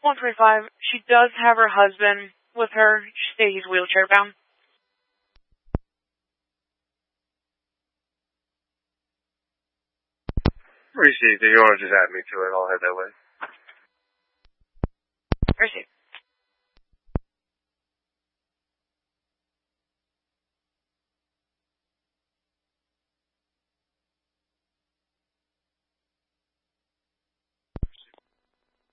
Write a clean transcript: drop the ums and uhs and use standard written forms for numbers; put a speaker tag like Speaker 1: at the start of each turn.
Speaker 1: 125. She does have her husband with her. She said he's wheelchair bound.
Speaker 2: Received. If you want to just add me to it, I'll head that way.
Speaker 1: Received.